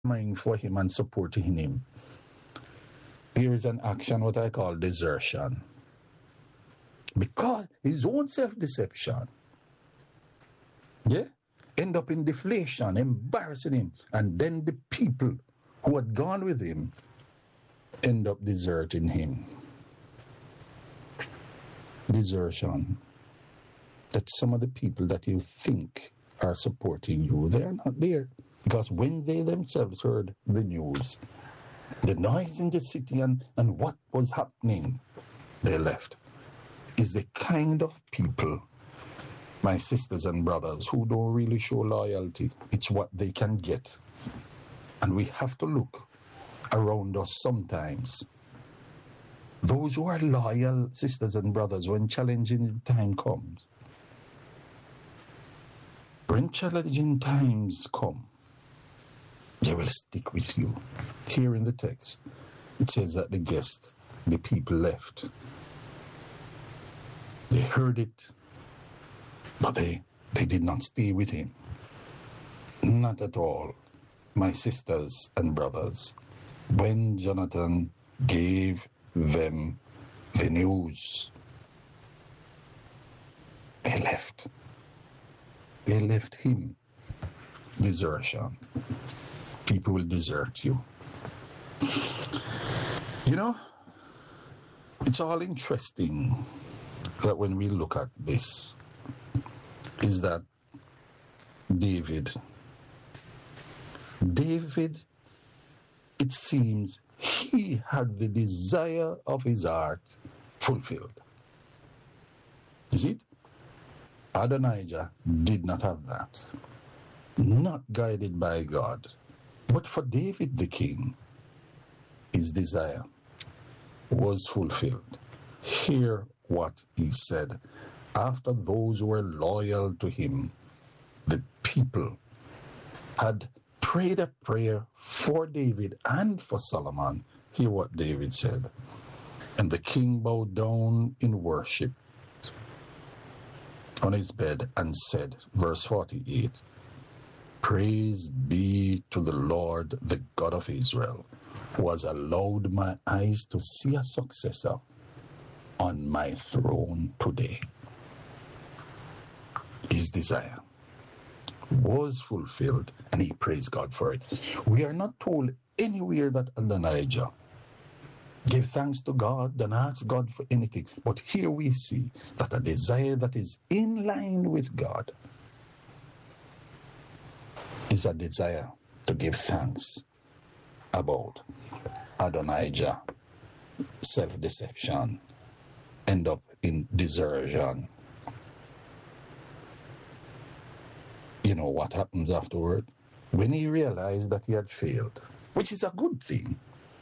clamoring for him and supporting him. Here is an action what I call desertion. Because his own self-deception, end up in deflation, embarrassing him. And then the people who had gone with him end up deserting him. Desertion. That some of the people that you think are supporting you, they are not there. Because when they themselves heard the news, the noise in the city and what was happening, they left. Is the kind of people, my sisters and brothers, who don't really show loyalty. It's what they can get. And we have to look around us sometimes. Those who are loyal sisters and brothers, when challenging time comes, when challenging times come, they will stick with you. Here in the text, it says that the people left. They heard it, but they did not stay with him. Not at all, my sisters and brothers. When Jonathan gave them the news, they left. They left him. Desertion. People will desert you. You know, it's all interesting that when we look at this, is that David, it seems he had the desire of his heart fulfilled. Is it? Adonijah did not have that. Not guided by God. But for David the king, his desire was fulfilled. Hear what he said. After those who were loyal to him, the people had prayed a prayer for David and for Solomon. Hear what David said. And the king bowed down in worship on his bed and said, verse 48, Praise be to the Lord, the God of Israel, who has allowed my eyes to see a successor on my throne today. His desire was fulfilled, and he praised God for it. We are not told anywhere that Adonijah gave thanks to God and asked God for anything. But here we see that a desire that is in line with God is a desire to give thanks about Adonijah, self-deception, end up in desertion. You know what happens afterward? When he realized that he had failed, which is a good thing,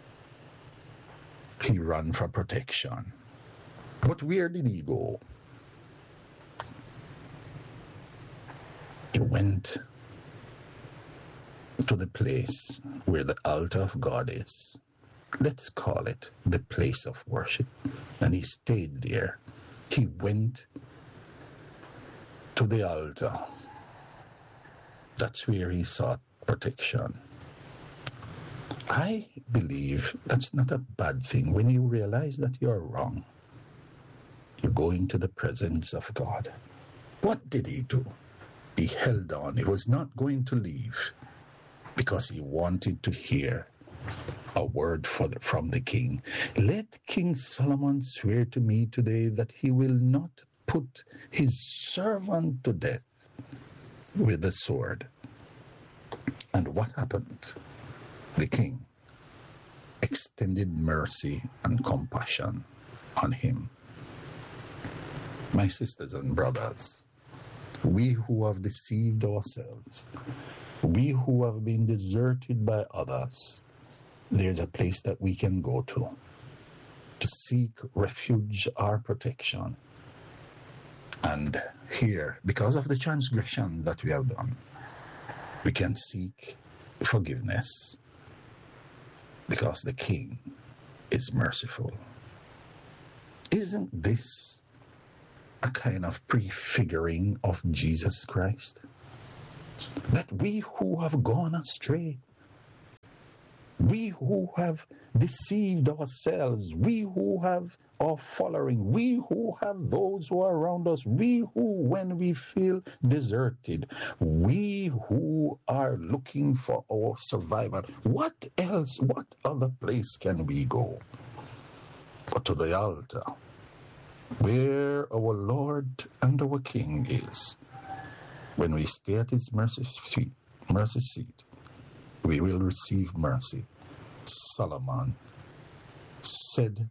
he ran for protection. But where did he go? He went to the place where the altar of God is. Let's call it the place of worship. And he stayed there. He went to the altar. That's where he sought protection. I believe that's not a bad thing. When you realize that you're wrong, you go into the presence of God. What did he do? He held on. He was not going to leave because he wanted to hear a word from the king. Let King Solomon swear to me today that he will not put his servant to death with the sword. And what happened? The king extended mercy and compassion on him. My sisters and brothers, we who have deceived ourselves, we who have been deserted by others, there's a place that we can go to seek refuge or protection. And here, because of the transgression that we have done, we can seek forgiveness because the King is merciful. Isn't this a kind of prefiguring of Jesus Christ? That we who have gone astray, We who have deceived ourselves, we who have our following, we who have those who are around us, we who, when we feel deserted, we who are looking for our survival. What else, what other place can we go but to the altar where our Lord and our King is? When we stay at his mercy seat, we will receive mercy. Solomon said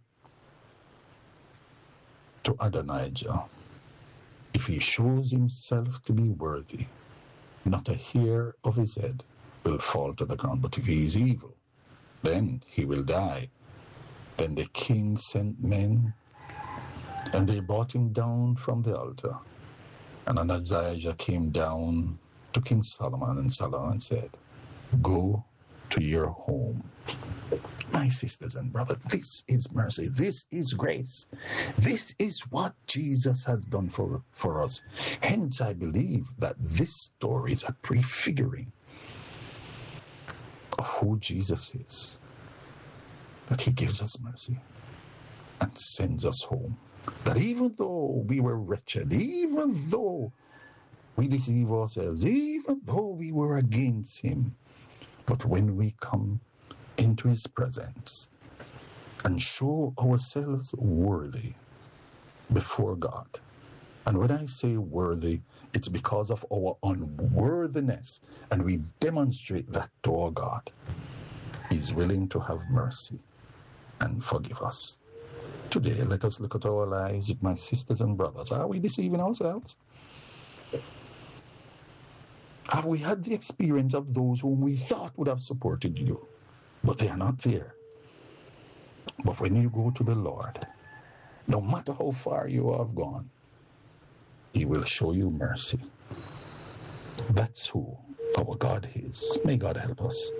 to Adonijah, if he shows himself to be worthy, not a hair of his head will fall to the ground. But if he is evil, then he will die. Then the king sent men, and they brought him down from the altar. And Adonijah came down to King Solomon, and Solomon said, go to your home. My sisters and brothers, this is mercy. This is grace. This is what Jesus has done for us. Hence, I believe that this story is a prefiguring of who Jesus is. That he gives us mercy and sends us home. That even though we were wretched, even though we deceive ourselves, even though we were against him, but when we come into his presence and show ourselves worthy before God, and when I say worthy, it's because of our unworthiness, and we demonstrate that to our God, he's willing to have mercy and forgive us. Today, let us look at our lives with my sisters and brothers. Are we deceiving ourselves? Have we had the experience of those whom we thought would have supported you, but they are not there? But when you go to the Lord, no matter how far you have gone, he will show you mercy. That's who our God is. May God help us,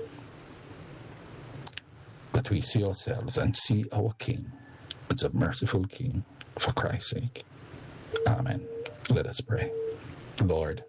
that we see ourselves and see our King. It's a merciful King, for Christ's sake. Amen. Let us pray. Lord,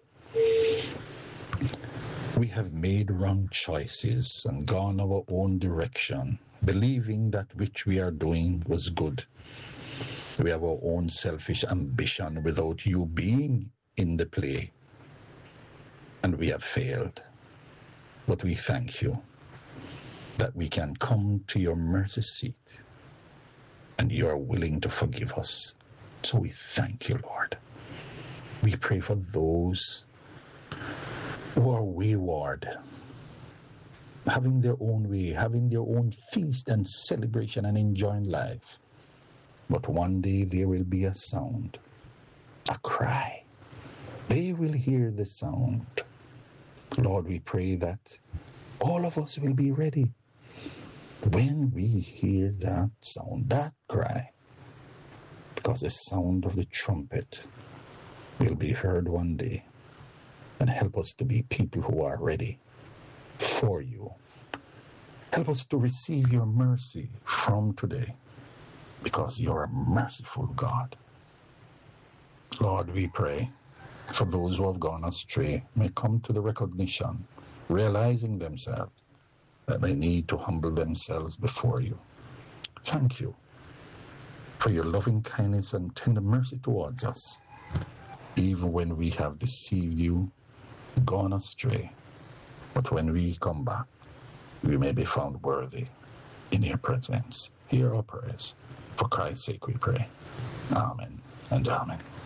we have made wrong choices and gone our own direction, believing that which we are doing was good. We have our own selfish ambition without you being in the play, and we have failed. But we thank you that we can come to your mercy seat, and you are willing to forgive us. So we thank you, Lord. We pray for those who are wayward, having their own way, having their own feast and celebration and enjoying life. But one day there will be a sound, a cry. They will hear the sound. Lord, we pray that all of us will be ready when we hear that sound, that cry, because the sound of the trumpet will be heard one day. And help us to be people who are ready for you. Help us to receive your mercy from today, because you're a merciful God. Lord, we pray for those who have gone astray may come to the recognition, realizing themselves that they need to humble themselves before you. Thank you for your loving kindness and tender mercy towards us, even when we have deceived you, gone astray. But when we come back, we may be found worthy in your presence. Hear our prayers. For Christ's sake we pray. Amen and amen.